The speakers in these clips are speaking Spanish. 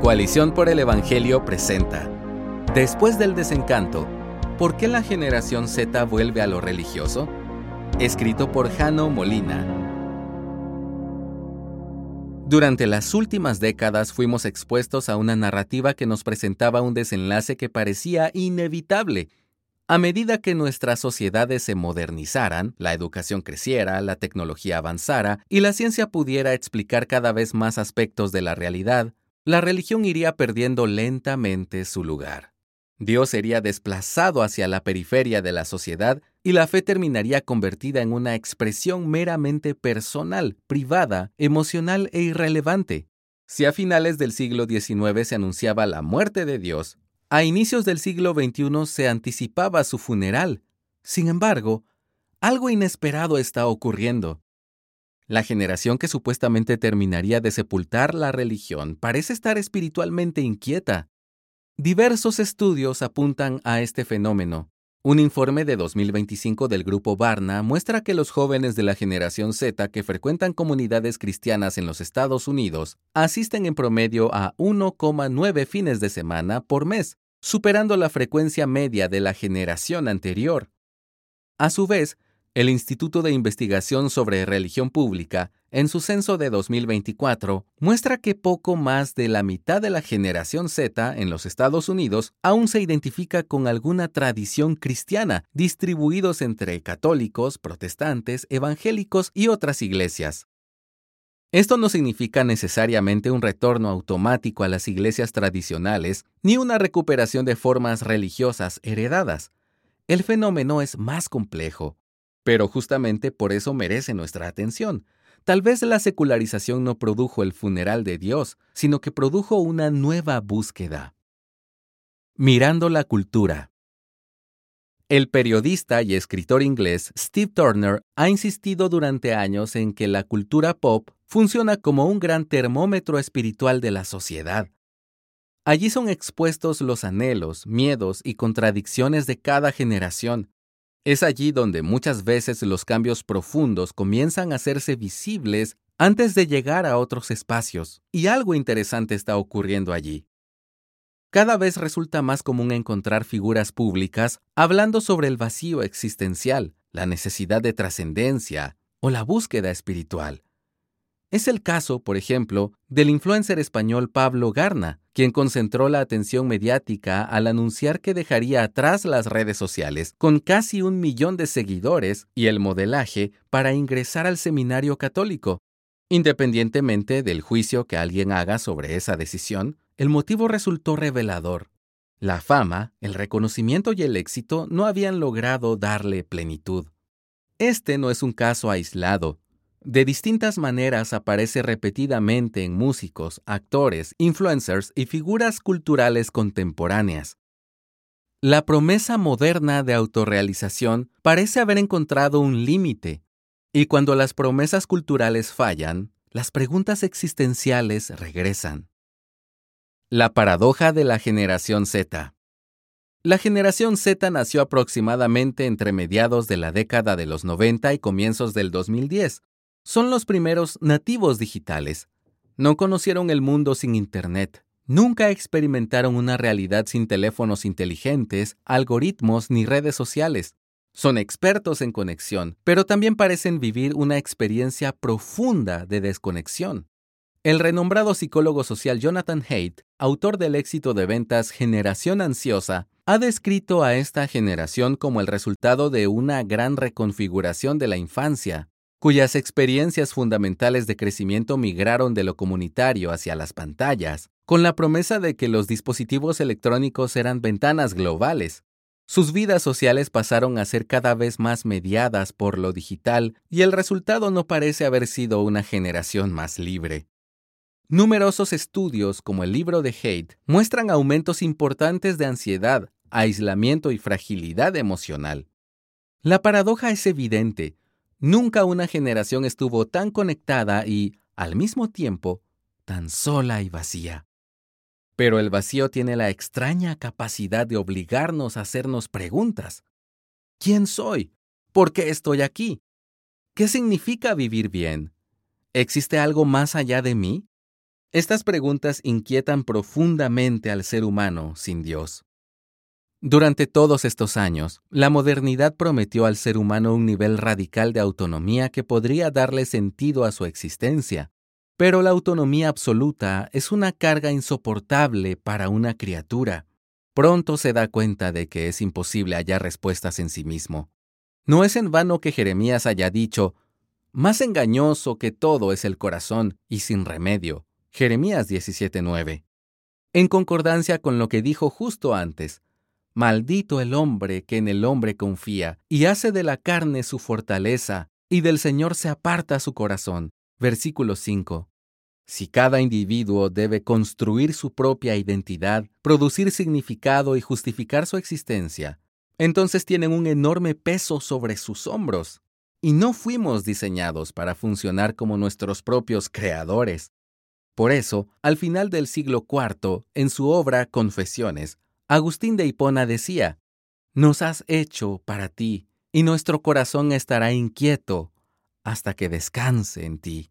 Coalición por el Evangelio presenta Después del desencanto, ¿por qué la generación Z vuelve a lo religioso? Escrito por Jano Molina. Durante las últimas décadas fuimos expuestos a una narrativa que nos presentaba un desenlace que parecía inevitable. A medida que nuestras sociedades se modernizaran, la educación creciera, la tecnología avanzara y la ciencia pudiera explicar cada vez más aspectos de la realidad, la religión iría perdiendo lentamente su lugar. Dios sería desplazado hacia la periferia de la sociedad y la fe terminaría convertida en una expresión meramente personal, privada, emocional e irrelevante. Si a finales del siglo XIX se anunciaba la muerte de Dios, a inicios del siglo XXI se anticipaba su funeral. Sin embargo, algo inesperado está ocurriendo. La generación que supuestamente terminaría de sepultar la religión parece estar espiritualmente inquieta. Diversos estudios apuntan a este fenómeno. Un informe de 2025 del Grupo Barna muestra que los jóvenes de la generación Z que frecuentan comunidades cristianas en los Estados Unidos asisten en promedio a 1,9 fines de semana por mes, superando la frecuencia media de la generación anterior. A su vez, el Instituto de Investigación sobre Religión Pública, en su censo de 2024, muestra que poco más de la mitad de la generación Z en los Estados Unidos aún se identifica con alguna tradición cristiana, distribuidos entre católicos, protestantes, evangélicos y otras iglesias. Esto no significa necesariamente un retorno automático a las iglesias tradicionales, ni una recuperación de formas religiosas heredadas. El fenómeno es más complejo. Pero justamente por eso merece nuestra atención. Tal vez la secularización no produjo el funeral de Dios, sino que produjo una nueva búsqueda. Mirando la cultura. El periodista y escritor inglés Steve Turner ha insistido durante años en que la cultura pop funciona como un gran termómetro espiritual de la sociedad. Allí son expuestos los anhelos, miedos y contradicciones de cada generación. Es allí donde muchas veces los cambios profundos comienzan a hacerse visibles antes de llegar a otros espacios, y algo interesante está ocurriendo allí. Cada vez resulta más común encontrar figuras públicas hablando sobre el vacío existencial, la necesidad de trascendencia o la búsqueda espiritual. Es el caso, por ejemplo, del influencer español Pablo Garna, quien concentró la atención mediática al anunciar que dejaría atrás las redes sociales con casi 1 millón de seguidores y el modelaje para ingresar al seminario católico. Independientemente del juicio que alguien haga sobre esa decisión, el motivo resultó revelador. La fama, el reconocimiento y el éxito no habían logrado darle plenitud. Este no es un caso aislado. De distintas maneras aparece repetidamente en músicos, actores, influencers y figuras culturales contemporáneas. La promesa moderna de autorrealización parece haber encontrado un límite, y cuando las promesas culturales fallan, las preguntas existenciales regresan. La paradoja de la generación Z. La generación Z nació aproximadamente entre mediados de la década de los 90 y comienzos del 2010. Son los primeros nativos digitales. No conocieron el mundo sin Internet. Nunca experimentaron una realidad sin teléfonos inteligentes, algoritmos ni redes sociales. Son expertos en conexión, pero también parecen vivir una experiencia profunda de desconexión. El renombrado psicólogo social Jonathan Haidt, autor del éxito de ventas Generación Ansiosa, ha descrito a esta generación como el resultado de una gran reconfiguración de la infancia, cuyas experiencias fundamentales de crecimiento migraron de lo comunitario hacia las pantallas, con la promesa de que los dispositivos electrónicos eran ventanas globales. Sus vidas sociales pasaron a ser cada vez más mediadas por lo digital y el resultado no parece haber sido una generación más libre. Numerosos estudios, como el libro de Haidt, muestran aumentos importantes de ansiedad, aislamiento y fragilidad emocional. La paradoja es evidente. Nunca una generación estuvo tan conectada y, al mismo tiempo, tan sola y vacía. Pero el vacío tiene la extraña capacidad de obligarnos a hacernos preguntas. ¿Quién soy? ¿Por qué estoy aquí? ¿Qué significa vivir bien? ¿Existe algo más allá de mí? Estas preguntas inquietan profundamente al ser humano sin Dios. Durante todos estos años, la modernidad prometió al ser humano un nivel radical de autonomía que podría darle sentido a su existencia. Pero la autonomía absoluta es una carga insoportable para una criatura. Pronto se da cuenta de que es imposible hallar respuestas en sí mismo. No es en vano que Jeremías haya dicho: «Más engañoso que todo es el corazón y sin remedio». Jeremías 17:9. En concordancia con lo que dijo justo antes: «Maldito el hombre que en el hombre confía y hace de la carne su fortaleza, y del Señor se aparta su corazón». Versículo 5. Si cada individuo debe construir su propia identidad, producir significado y justificar su existencia, entonces tienen un enorme peso sobre sus hombros. Y no fuimos diseñados para funcionar como nuestros propios creadores. Por eso, al final del siglo IV, en su obra Confesiones, Agustín de Hipona decía: «Nos has hecho para ti, y nuestro corazón estará inquieto hasta que descanse en ti».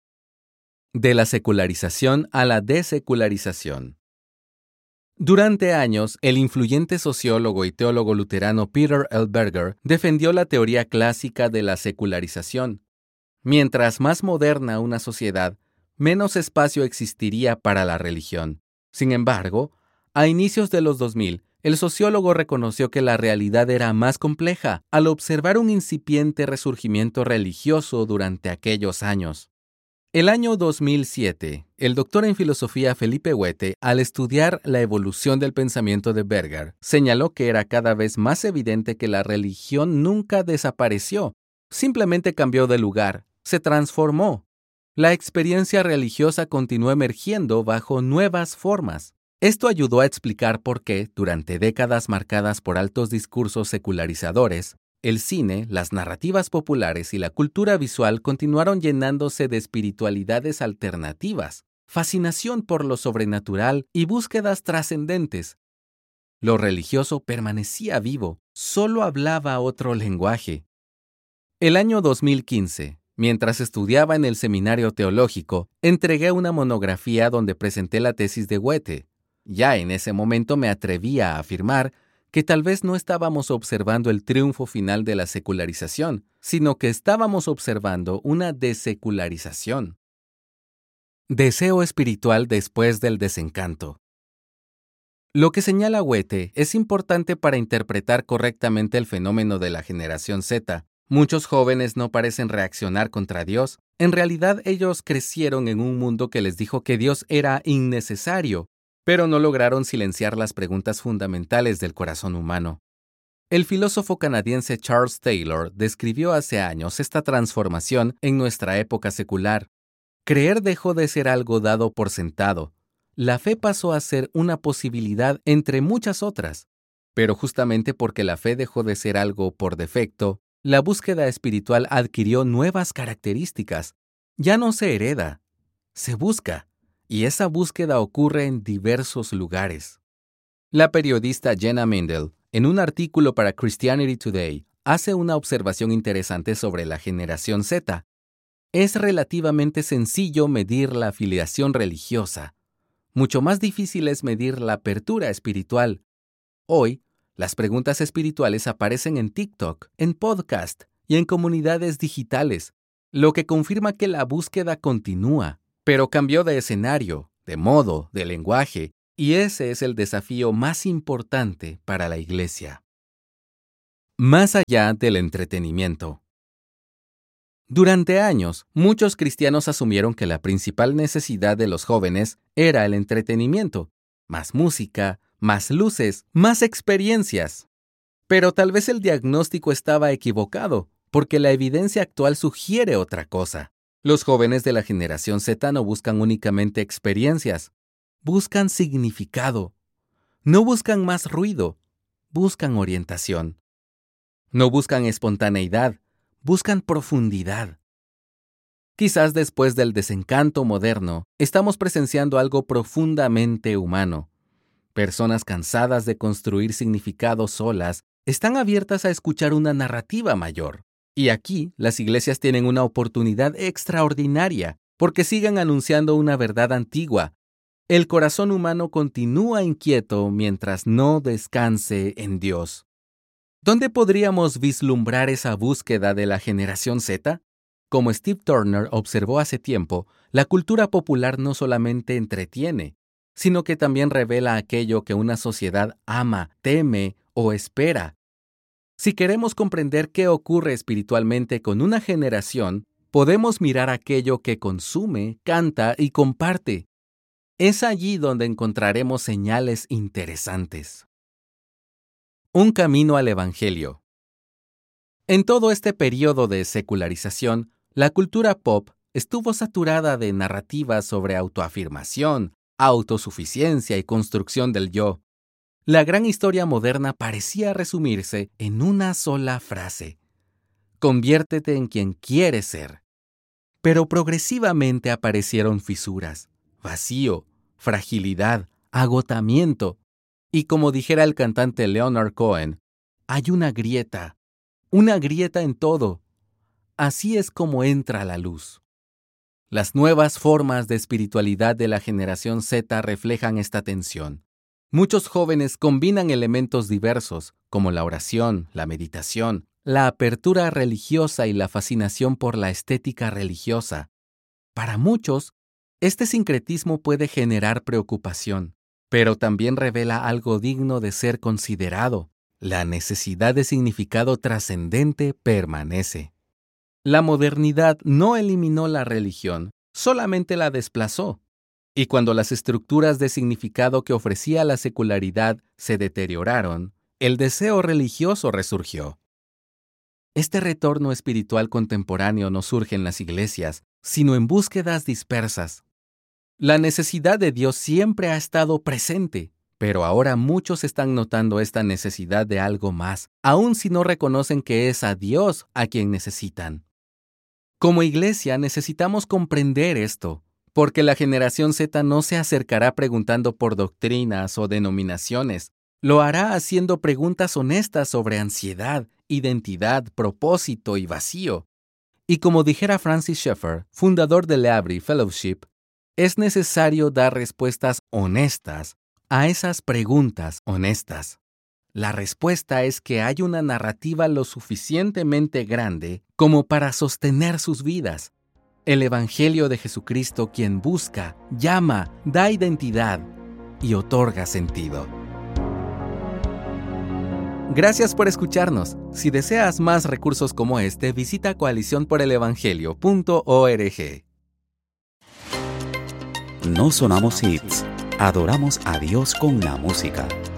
De la secularización a la desecularización. Durante años, el influyente sociólogo y teólogo luterano Peter L. Berger defendió la teoría clásica de la secularización. Mientras más moderna una sociedad, menos espacio existiría para la religión. Sin embargo, a inicios de los 2000, el sociólogo reconoció que la realidad era más compleja al observar un incipiente resurgimiento religioso durante aquellos años. El año 2007, el doctor en filosofía Felipe Huete, al estudiar la evolución del pensamiento de Berger, señaló que era cada vez más evidente que la religión nunca desapareció, simplemente cambió de lugar, se transformó. La experiencia religiosa continuó emergiendo bajo nuevas formas. Esto ayudó a explicar por qué, durante décadas marcadas por altos discursos secularizadores, el cine, las narrativas populares y la cultura visual continuaron llenándose de espiritualidades alternativas, fascinación por lo sobrenatural y búsquedas trascendentes. Lo religioso permanecía vivo, solo hablaba otro lenguaje. El año 2015, mientras estudiaba en el seminario teológico, entregué una monografía donde presenté la tesis de Huete. Ya en ese momento me atrevía a afirmar que tal vez no estábamos observando el triunfo final de la secularización, sino que estábamos observando una desecularización. Deseo espiritual después del desencanto. Lo que señala Huete es importante para interpretar correctamente el fenómeno de la generación Z. Muchos jóvenes no parecen reaccionar contra Dios. En realidad, ellos crecieron en un mundo que les dijo que Dios era innecesario, pero no lograron silenciar las preguntas fundamentales del corazón humano. El filósofo canadiense Charles Taylor describió hace años esta transformación en nuestra época secular. Creer dejó de ser algo dado por sentado. La fe pasó a ser una posibilidad entre muchas otras. Pero justamente porque la fe dejó de ser algo por defecto, la búsqueda espiritual adquirió nuevas características. Ya no se hereda, se busca. Y esa búsqueda ocurre en diversos lugares. La periodista Jenna Mindel, en un artículo para Christianity Today, hace una observación interesante sobre la generación Z. Es relativamente sencillo medir la afiliación religiosa. Mucho más difícil es medir la apertura espiritual. Hoy, las preguntas espirituales aparecen en TikTok, en podcast y en comunidades digitales, lo que confirma que la búsqueda continúa. Pero cambió de escenario, de modo, de lenguaje, y ese es el desafío más importante para la Iglesia. Más allá del entretenimiento. Durante años, muchos cristianos asumieron que la principal necesidad de los jóvenes era el entretenimiento, más música, más luces, más experiencias. Pero tal vez el diagnóstico estaba equivocado, porque la evidencia actual sugiere otra cosa. Los jóvenes de la generación Z no buscan únicamente experiencias, buscan significado. No buscan más ruido, buscan orientación. No buscan espontaneidad, buscan profundidad. Quizás después del desencanto moderno, estamos presenciando algo profundamente humano. Personas cansadas de construir significados solas están abiertas a escuchar una narrativa mayor. Y aquí, las iglesias tienen una oportunidad extraordinaria. porque sigan anunciando una verdad antigua. El corazón humano continúa inquieto mientras no descanse en Dios. ¿Dónde podríamos vislumbrar esa búsqueda de la generación Z? Como Steve Turner observó hace tiempo, la cultura popular no solamente entretiene, sino que también revela aquello que una sociedad ama, teme o espera. Si queremos comprender qué ocurre espiritualmente con una generación, podemos mirar aquello que consume, canta y comparte. Es allí donde encontraremos señales interesantes. Un camino al Evangelio. En todo este periodo de secularización, la cultura pop estuvo saturada de narrativas sobre autoafirmación, autosuficiencia y construcción del yo. La gran historia moderna parecía resumirse en una sola frase: conviértete en quien quieres ser. Pero progresivamente aparecieron fisuras, vacío, fragilidad, agotamiento. Y como dijera el cantante Leonard Cohen, hay una grieta en todo. Así es como entra la luz. Las nuevas formas de espiritualidad de la generación Z reflejan esta tensión. Muchos jóvenes combinan elementos diversos, como la oración, la meditación, la apertura religiosa y la fascinación por la estética religiosa. Para muchos, este sincretismo puede generar preocupación, pero también revela algo digno de ser considerado. La necesidad de significado trascendente permanece. La modernidad no eliminó la religión, solamente la desplazó. Y cuando las estructuras de significado que ofrecía la secularidad se deterioraron, el deseo religioso resurgió. Este retorno espiritual contemporáneo no surge en las iglesias, sino en búsquedas dispersas. La necesidad de Dios siempre ha estado presente, pero ahora muchos están notando esta necesidad de algo más, aun si no reconocen que es a Dios a quien necesitan. Como iglesia necesitamos comprender esto, porque la generación Z no se acercará preguntando por doctrinas o denominaciones. Lo hará haciendo preguntas honestas sobre ansiedad, identidad, propósito y vacío. Y como dijera Francis Schaeffer, fundador de L'Abri Fellowship, es necesario dar respuestas honestas a esas preguntas honestas. La respuesta es que hay una narrativa lo suficientemente grande como para sostener sus vidas. El Evangelio de Jesucristo, quien busca, llama, da identidad y otorga sentido. Gracias por escucharnos. Si deseas más recursos como este, visita coaliciónporelevangelio.org. No sonamos hits, adoramos a Dios con la música.